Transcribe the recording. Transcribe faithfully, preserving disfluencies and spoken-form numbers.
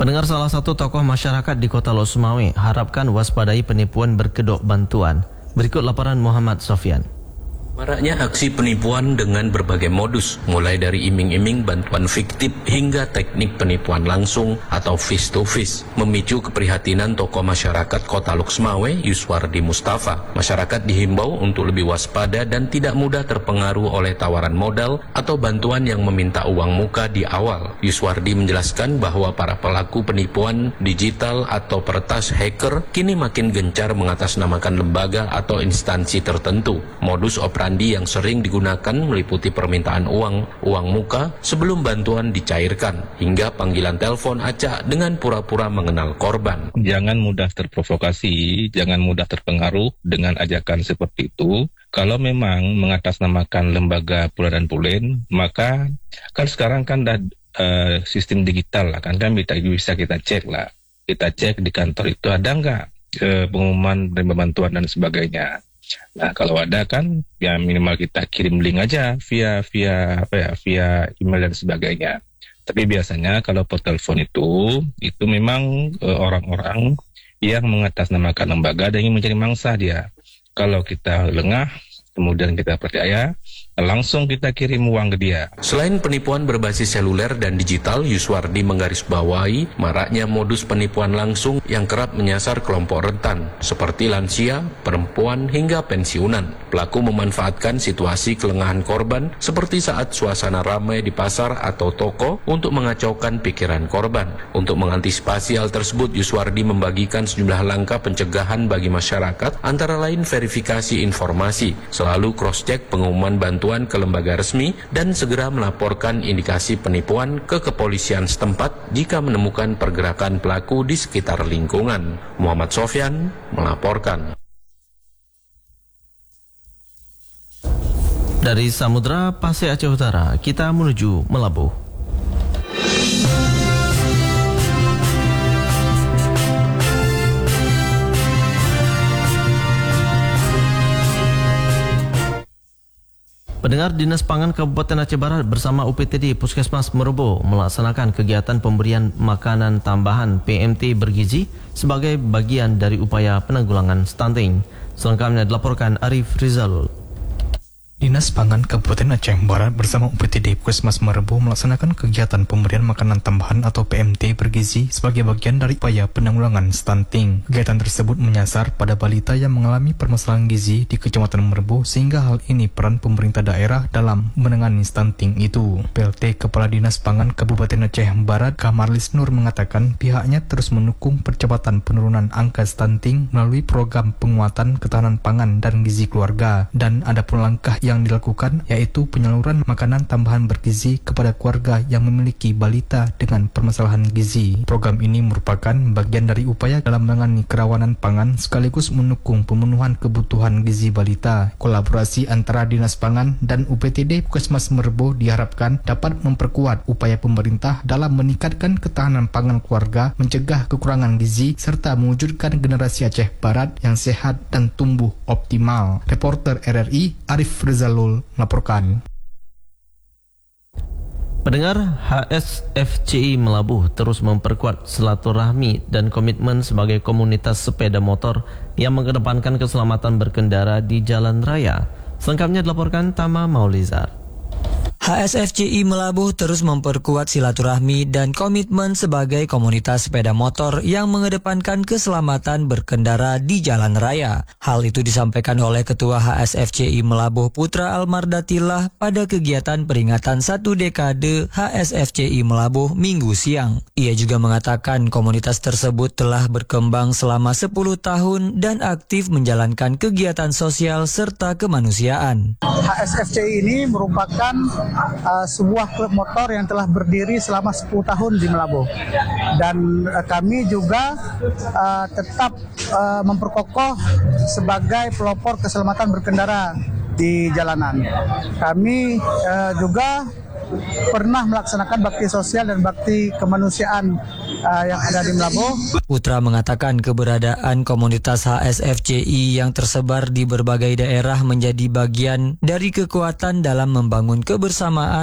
Pendengar, salah satu tokoh masyarakat di Kota Lok Sumawe harapkan waspadai penipuan berkedok bantuan. Berikut laporan Muhammad Sofyan. Maraknya aksi penipuan dengan berbagai modus, mulai dari iming-iming bantuan fiktif hingga teknik penipuan langsung atau face to face, memicu keprihatinan tokoh masyarakat Kota Lok Sumawe, Yuswardi Mustafa. Masyarakat dihimbau untuk lebih waspada dan tidak mudah terpengaruh oleh tawaran modal atau bantuan yang meminta uang muka di awal. Yuswardi menjelaskan bahwa para pelaku penipuan digital atau peretas hacker kini makin gencar mengatasnamakan lembaga atau instansi tertentu. Modus operandi yang sering digunakan meliputi permintaan uang, uang muka sebelum bantuan dicairkan, hingga panggilan telepon acak dengan pura-pura mengenal korban. Jangan mudah terprovokasi, jangan mudah terpengaruh dengan ajakan seperti itu. Kalau memang mengatasnamakan lembaga pula dan pulen, maka kan sekarang kan ada uh, sistem digital lah, kan, kan bisa kita cek lah. Kita cek di kantor itu ada nggak uh, pengumuman dan bantuan dan sebagainya. Nah, kalau ada kan ya minimal kita kirim link aja via via apa ya via email dan sebagainya. Tapi biasanya kalau per telepon itu itu memang e, orang-orang yang mengatasnamakan lembaga dan ingin mencari mangsa dia. Kalau kita lengah, kemudian kita percaya, langsung kita kirim uang ke dia. Selain penipuan berbasis seluler dan digital, Yuswardi menggarisbawahi maraknya modus penipuan langsung yang kerap menyasar kelompok rentan, seperti lansia, perempuan, hingga pensiunan. Pelaku memanfaatkan situasi kelengahan korban, seperti saat suasana ramai di pasar atau toko, untuk mengacaukan pikiran korban. Untuk mengantisipasi hal tersebut, Yuswardi membagikan sejumlah langkah pencegahan bagi masyarakat, antara lain verifikasi informasi, selalu cross-check pengumuman bantuan ke lembaga resmi, dan segera melaporkan indikasi penipuan ke kepolisian setempat jika menemukan pergerakan pelaku di sekitar lingkungan. Muhammad Sofyan melaporkan. Dari Samudra Pasir Aceh Utara, kita menuju Melabuh. Pendengar, Dinas Pangan Kabupaten Aceh Barat bersama U P T D Puskesmas Meroboh melaksanakan kegiatan pemberian makanan tambahan P M T bergizi sebagai bagian dari upaya penanggulangan stunting. Selengkapnya dilaporkan Arif Rizalul. Dinas Pangan Kabupaten Aceh Barat bersama U P T D Puskesmas Meroboh melaksanakan kegiatan pemberian makanan tambahan atau P M T bergizi sebagai bagian dari upaya penanggulangan stunting. Kegiatan tersebut menyasar pada balita yang mengalami permasalahan gizi di Kecamatan Meroboh, sehingga hal ini peran pemerintah daerah dalam menangani stunting itu. P L T Kepala Dinas Pangan Kabupaten Aceh Barat, Kamarlis Nur, mengatakan pihaknya terus mendukung percepatan penurunan angka stunting melalui program penguatan ketahanan pangan dan gizi keluarga, dan ada pun langkah yang dilakukan yaitu penyaluran makanan tambahan bergizi kepada keluarga yang memiliki balita dengan permasalahan gizi. Program ini merupakan bagian dari upaya dalam menangani kerawanan pangan sekaligus mendukung pemenuhan kebutuhan gizi balita. Kolaborasi antara Dinas Pangan dan U P T D Puskesmas Meroboh diharapkan dapat memperkuat upaya pemerintah dalam meningkatkan ketahanan pangan keluarga, mencegah kekurangan gizi, serta mewujudkan generasi Aceh Barat yang sehat dan tumbuh optimal. Reporter R R I Arif Rizalul melaporkan. Pendengar, H S F C I Melabuh terus memperkuat silaturahmi dan komitmen sebagai komunitas sepeda motor yang mengedepankan keselamatan berkendara di jalan raya. Selengkapnya dilaporkan Tama Maulizar. H S F C I Melabuh terus memperkuat silaturahmi dan komitmen sebagai komunitas sepeda motor yang mengedepankan keselamatan berkendara di jalan raya. Hal itu disampaikan oleh Ketua H S F C I Melabuh Putra Almardatillah pada kegiatan peringatan satu dekade H S F C I Melabuh Minggu siang. Ia juga mengatakan komunitas tersebut telah berkembang selama sepuluh tahun dan aktif menjalankan kegiatan sosial serta kemanusiaan. H S F C I ini merupakan Uh, sebuah klub motor yang telah berdiri selama sepuluh tahun di Melabuh, dan uh, kami juga uh, tetap uh, memperkokoh sebagai pelopor keselamatan berkendara di jalanan. Kami uh, juga pernah melaksanakan bakti sosial dan bakti kemanusiaan uh, yang ada di Melabuh. Putra mengatakan keberadaan komunitas H S F C I yang tersebar di berbagai daerah menjadi bagian dari kekuatan dalam membangun kebersamaan